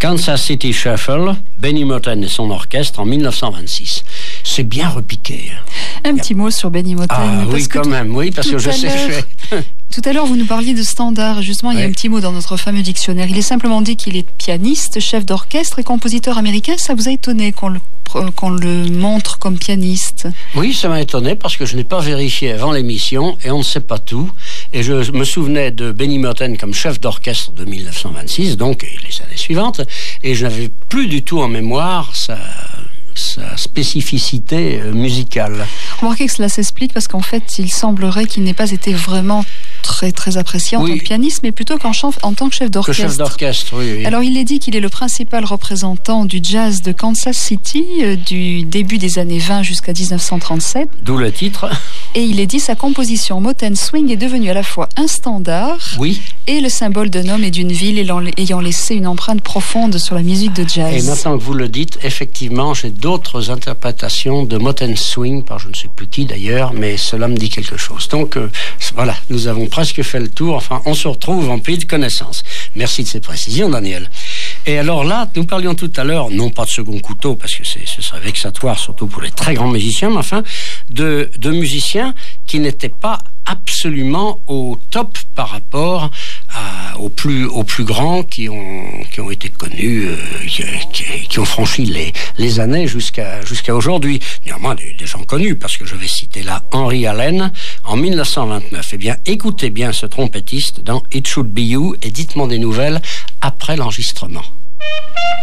Kansas City Shuffle, Benny Moten et son orchestre en 1926. C'est bien repiqué. Un petit mot sur Benny Moten. Ah oui, quand même, oui, parce que je sais... Tout à l'heure, vous nous parliez de standard. Justement, il y a un petit mot dans notre fameux dictionnaire. Il est simplement dit qu'il est pianiste, chef d'orchestre et compositeur américain. Ça vous a étonné qu'on le montre comme pianiste? Oui, ça m'a étonné parce que je n'ai pas vérifié avant l'émission et on ne sait pas tout. Et je me souvenais de Benny Moten comme chef d'orchestre de 1926, donc les années suivantes, et je n'avais plus du tout en mémoire sa spécificité musicale. Remarquez que cela s'explique parce qu'en fait, il semblerait qu'il n'ait pas été vraiment très très apprécié en tant que pianiste, mais plutôt en tant que chef d'orchestre. Que chef d'orchestre, oui. Alors il est dit qu'il est le principal représentant du jazz de Kansas City du début des années 20 jusqu'à 1937. D'où le titre. Et il est dit sa composition Moten Swing est devenue à la fois un standard et le symbole d'un homme et d'une ville ayant laissé une empreinte profonde sur la musique de jazz. Et maintenant que vous le dites, effectivement, j'ai d'autres interprétations de Moten Swing, par je ne sais plus qui d'ailleurs, mais cela me dit quelque chose. Donc voilà, nous avons presque fait le tour. Enfin, on se retrouve en pays de connaissances. Merci de ces précisions, Daniel. Et alors là, nous parlions tout à l'heure, non pas de second couteau, parce que ce serait vexatoire, surtout pour les très grands musiciens, mais enfin, de musiciens qui n'étaient pas absolument au top par rapport aux plus grands qui ont été connus, qui ont franchi les années jusqu'à aujourd'hui. Néanmoins, des gens connus, parce que je vais citer là Henry Allen en 1929. Eh bien, écoutez bien ce trompettiste dans It Should Be You et dites-moi des nouvelles après l'enregistrement.